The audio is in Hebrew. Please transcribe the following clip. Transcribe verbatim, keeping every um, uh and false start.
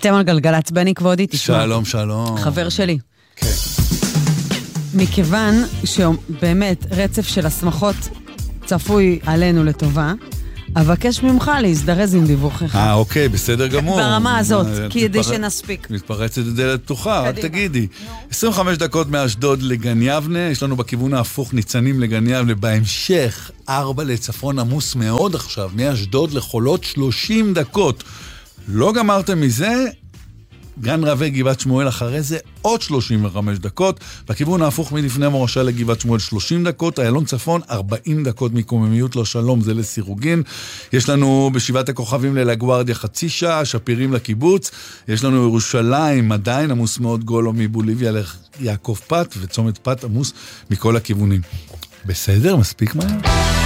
אתם על גלגלת בני כבודי, תשמע. שלום, שלום. חבר שלי. כן. מכיוון שבאמת רצף של הסמכות צפוי עלינו לטובה, אבקש ממך להזדרז עם דיווחך. אה, אוקיי, בסדר גמור. ברמה הזאת, כדי שנספיק. מתפרצת את דלת פתוחה, רק תגידי. עשרים וחמש דקות מאשדוד לגן יבנה, יש לנו בכיוון ההפוך ניצנים לגן יבנה, בהמשך ארבע לצפון עמוס מאוד עכשיו, מאשדוד לחולות שלושים דקות. לא גמרתם מזה, גן רבי גבעת שמואל אחרי זה עוד שלושים וחמש דקות, בכיוון ההפוך מלפני מורשה לגבעת שמואל שלושים דקות, איילון צפון ארבעים דקות מקוממיות לשלום, זה לסירוגין. יש לנו בשבעת הכוכבים ללגוארדיה חצי שעה, שפירים לקיבוץ, יש לנו ירושלים עדיין עמוס מאוד גולו מבוליביה ליעקב פת, וצומת פת עמוס מכל הכיוונים. בסדר? מספיק מהר?